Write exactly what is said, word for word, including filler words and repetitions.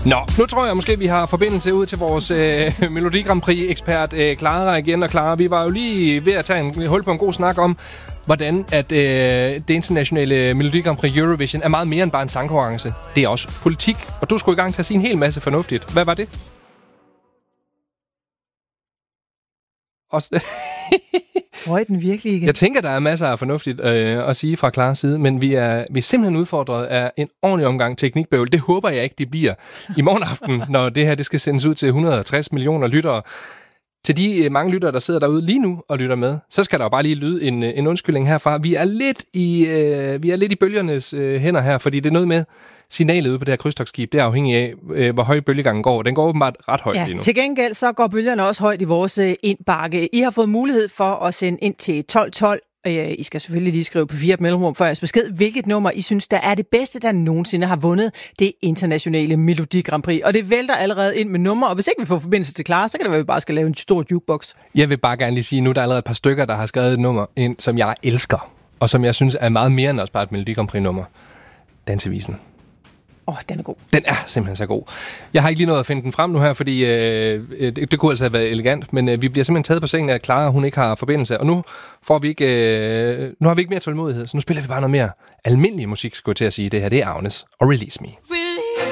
Nå, nu tror jeg måske, vi har forbindelse ud til vores øh, Melodi Grand Prix-ekspert øh, Clara igen. Og Clara, vi var jo lige ved at tage en hul på en god snak om, hvordan at øh, det internationale Melodi Grand Prix Eurovision er meget mere end bare en sangkonkurrence. Det er også politik, og du skulle i gang til at sige en hel masse fornuftigt. Hvad var det? Også Røg den virkelig igen? Jeg tænker, der er masser af fornuftigt øh, at sige fra Klares side, men vi er, vi er simpelthen udfordret af en ordentlig omgang teknikbøvl. Det håber jeg ikke, det bliver i morgen aften, når det her det skal sendes ud til et hundrede og tres millioner lyttere. Til de øh, mange lyttere, der sidder derude lige nu og lytter med, så skal der jo bare lige lyde en, en undskyldning herfra. Vi er lidt i, øh, vi er lidt i bølgernes øh, hænder her, fordi det er noget med signalet ude på det her krydstogtskib. Det er afhængig af, øh, hvor høj bølgegangen går. Den går åbenbart ret højt ja, lige nu. Til gengæld så går bølgerne også højt i vores øh, indbakke. I har fået mulighed for at sende ind til tolv tolv. Øh, I skal selvfølgelig lige skrive på fire mellemrum for jeres besked, hvilket nummer I synes, der er det bedste, der nogensinde har vundet det internationale Melodi Grand Prix. Og det vælter allerede ind med numre, og hvis ikke vi får forbindelse til Clara, så kan det være, at vi bare skal lave en stor jukebox. Jeg vil bare gerne lige sige, nu der er allerede et par stykker, der har skrevet et nummer ind, som jeg elsker, og som jeg synes er meget mere end også bare et Melodi Grand Prix-nummer. Dansevisen. Åh, oh, den er god. Den er simpelthen så god. Jeg har ikke lige nået at finde den frem nu her, fordi øh, det, det kunne altså have været elegant, men øh, vi bliver simpelthen taget på sengen af, at Clara, hun ikke har forbindelse, og nu får vi ikke, øh, nu har vi ikke mere tålmodighed, så nu spiller vi bare noget mere almindelig musik, skulle jeg til at sige. Det her, det er Agnes og Release Me.